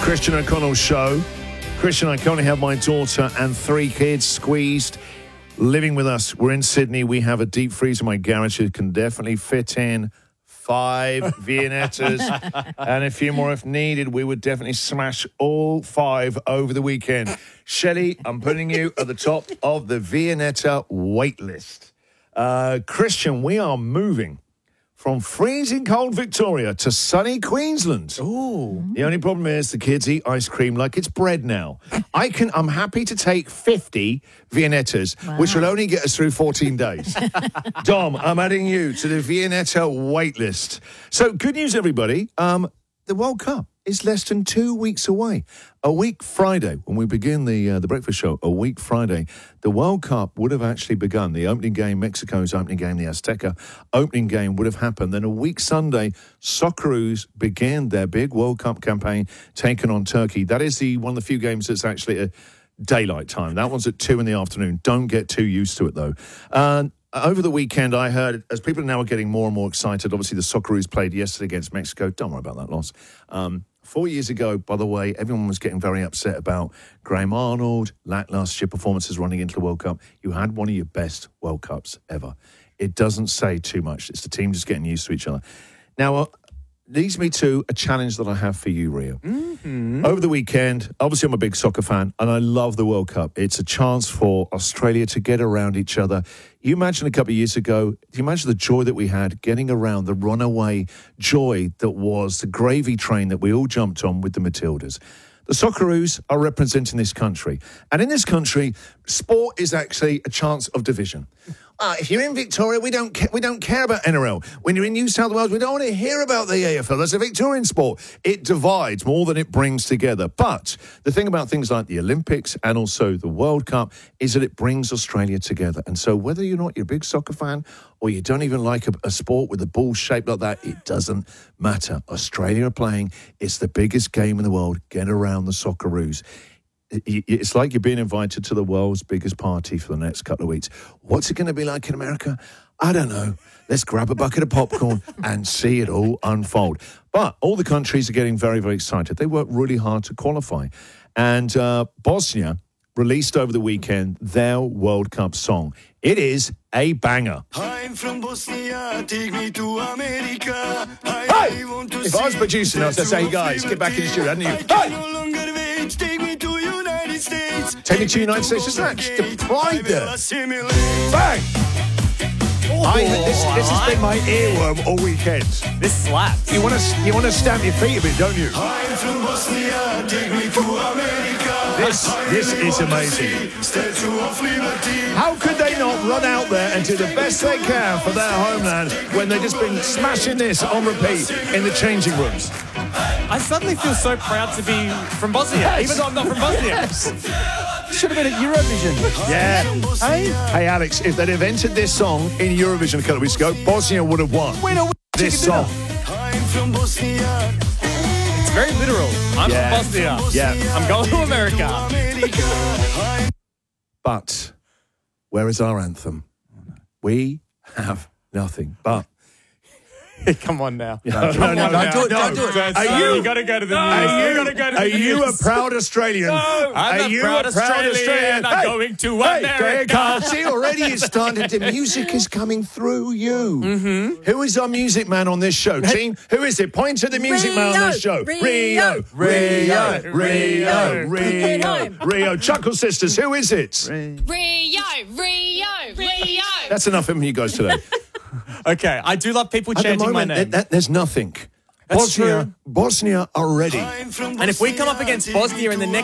Christian O'Connell show. Christian, I currently have my daughter and 3 kids squeezed living with us. We're in Sydney. We have a deep freezer in my garage that can definitely fit in 5 Viennettas and a few more if needed. We would definitely smash all 5 over the weekend. Shelley, I'm putting you at the top of the Viennetta wait list. Christian, we are moving from freezing cold Victoria to sunny Queensland. Ooh. The only problem is the kids eat ice cream like it's bread now. I'm happy to take 50 Viennettas, which will only get us through 14 days. Dom, I'm adding you to the Viennetta wait list. So good news, everybody. The World Cup is less than 2 weeks away. A week Friday, when we begin the breakfast show, a week Friday, the World Cup would have actually begun. The opening game, Mexico's opening game, the Azteca opening game would have happened. Then a week Sunday, Socceroos began their big World Cup campaign, taken on Turkey. That is one of the few games that's actually a daylight time. That one's at 2 in the afternoon. Don't get too used to it, though. Over the weekend, I heard, as people now are getting more and more excited, obviously the Socceroos played yesterday against Mexico. Don't worry about that loss. 4 years ago, by the way, everyone was getting very upset about Graham Arnold, lacklustre performances running into the World Cup. You had one of your best World Cups ever. It doesn't say too much. It's the team just getting used to each other. Now, leads me to a challenge that I have for you, Rio. Mm-hmm. Over the weekend, obviously I'm a big soccer fan, and I love the World Cup. It's a chance for Australia to get around each other. You imagine a couple of years ago, do you imagine the joy that we had getting around, the runaway joy that was the gravy train that we all jumped on with the Matildas? The Socceroos are representing this country. And in this country, sport is actually a chance of division. If you're in Victoria, we don't care about NRL. When you're in New South Wales, we don't want to hear about the AFL. That's a Victorian sport. It divides more than it brings together. But the thing about things like the Olympics and also the World Cup is that it brings Australia together. And so whether you're a big soccer fan or you don't even like a sport with a ball shaped like that, it doesn't matter. Australia are playing. It's the biggest game in the world. Get around the Socceroos. It's like you're being invited to the world's biggest party for the next couple of weeks. What's it going to be like in America? I don't know. Let's grab a bucket of popcorn and see it all unfold. But all the countries are getting very, very excited. They work really hard to qualify. And Bosnia released over the weekend their World Cup song. It is a banger. I'm from Bosnia, take me to America. Hey! If I was producing, I'd say, hey guys, get back in the studio, hadn't you? Hey! Take me to the United States. Just the pride there. Bang! This has been my earworm all weekend. This slaps. You want to stamp your feet a bit, don't you? I'm from Bosnia, take me to America. This is amazing. How could they not run out there and do the best they can for their homeland when they've just been smashing this on repeat in the changing rooms? I suddenly feel so proud to be from Bosnia, even though I'm not from Bosnia. Should have been at Eurovision. Yeah. Hey, Alex, if they'd have entered this song in Eurovision a couple of weeks ago, Bosnia would have won this song. I'm from Bosnia. It's very literal. I'm from Bosnia. Yeah. I'm going to America. But where is our anthem? We have nothing but... Come on now. Don't do it. You got to go to the news. Are you a proud Australian? No, I'm a proud Australian. I'm going to America. See, already it's started. The music is coming through you. Mm-hmm. Who is our music man on this show, team? Who is it? Point to the music man on this show. Rio. Chuckle Sisters, who is it? Rio. That's enough from you guys today. Okay, I do love people chanting my name. There's nothing. That's true. Bosnia are ready. And if we come up against Bosnia in the next